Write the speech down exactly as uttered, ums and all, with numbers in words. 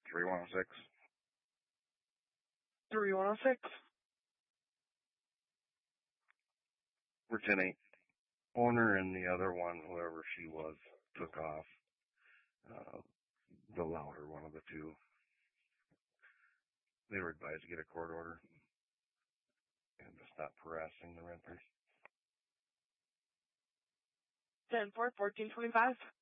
three one oh six. three one oh six. We're ten eight. Owner and the other one, whoever she was, took off. Uh, the louder one of the two. They were advised to get a court order and to stop harassing the renters. ten four, fourteen twenty-five.